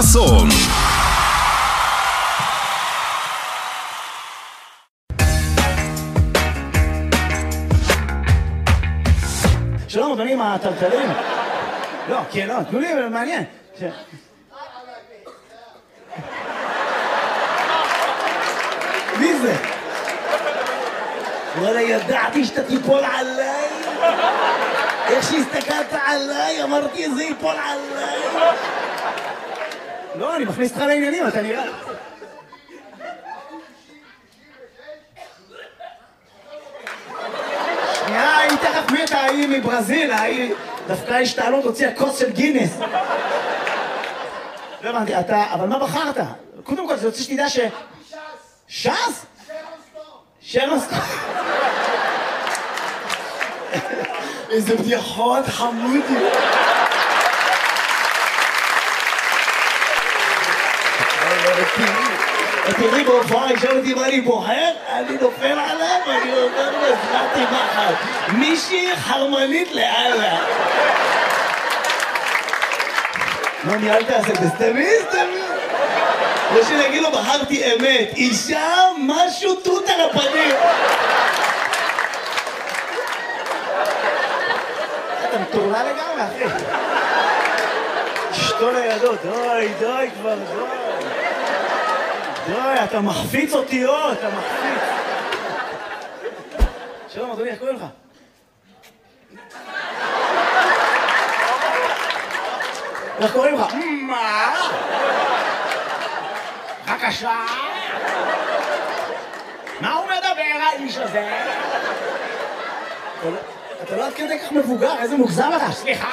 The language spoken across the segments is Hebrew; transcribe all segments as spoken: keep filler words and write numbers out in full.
חסון. שלום, אדוני, מה הטלטלים? לא, כן, לא, תנו לי, מעניין. מי זה? וואלה, ידעתי שאתה תיפול עליי. איך שהסתכלת עליי, אמרתי, זה ייפול עליי. לא, אני מכניס אותך לעניינים, אתה נראה. שנייה, היא תכף מתה, היא מברזיל, היא דווקא השתעלות הוציאה כוס של גינס. לא הבנתי, אתה, אבל מה בחרת? קודם כל, זה רוצה שתדע ש... ש"ס? שרון סטון. איזה בדיחות חמודי. תראי בהופעה, ישאל אותי מה אני בוחר, אני נופל עליו, אני אומר לו, הזמנתי מחר. מישהי חרמנית לאללה. מה ניהלת עשה? תסתמי, תסתמי. או שנגיד לו, בחרתי אמת. אישה, משהו תות על הפנים. אתה מטורלה לגמרי, אחי. אשתו לידו, די, די כבר, די. די, אתה מחפיץ אותיות, אתה מחפיץ. שלום, אדוני, איך קוראים לך? איך קוראים לך? מה? בבקשה? מה הוא מדבר, האיש הזה? אתה לא עד כדי כך מבוגר, איזה מוגזם אתה? סליחה?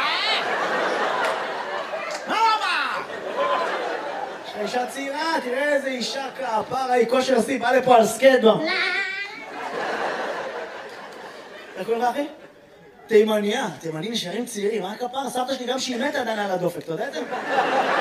מה הוא אמר? יש לך אישה צעירה, תראה איזה אישה כפרה, היא כושר סי, בא לפה על סקייטבורד. איך קוראים לך, אחי? תימניה, תימנים נשארים צעירים, מה הכפר? סבתא שלי גם שהיא מתה עדיין על הדופק, אתה יודע את זה?